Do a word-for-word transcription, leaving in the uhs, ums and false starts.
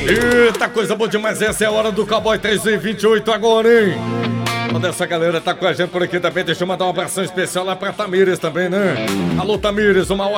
Eita, coisa boa demais. Essa é a hora do Cowboy três e vinte e oito agora, hein? Toda essa galera tá com a gente por aqui também. Deixa eu mandar um abração especial lá pra Tamires também, né? Alô, Tamires, uma ótima